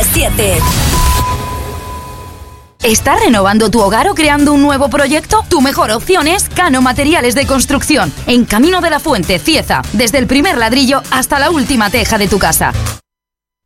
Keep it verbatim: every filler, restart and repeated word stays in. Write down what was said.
siete. ¿Estás renovando tu hogar o creando un nuevo proyecto? Tu mejor opción es Cano Materiales de Construcción, en Camino de la Fuente, Cieza, desde el primer ladrillo hasta la última teja de tu casa.